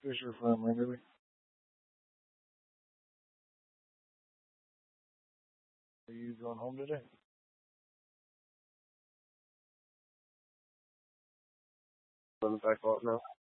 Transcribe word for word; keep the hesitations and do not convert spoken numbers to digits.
Fisher from Ringerly. Are you going home today? Going back out now.